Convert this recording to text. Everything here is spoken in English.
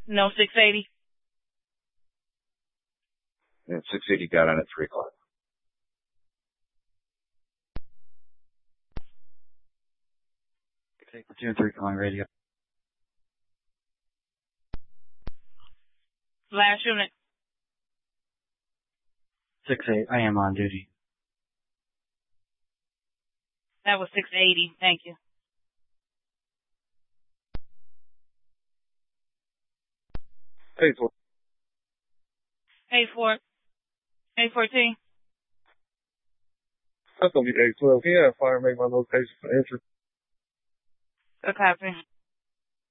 No, 680. And 680 got on at 3 o'clock. Okay, platoon 3 calling radio. Last unit. 6-8, I am on duty. That was 680. Thank you. Hey, 4. 814. That's going to be 812. Can you have fire make my location for entry? Good copy.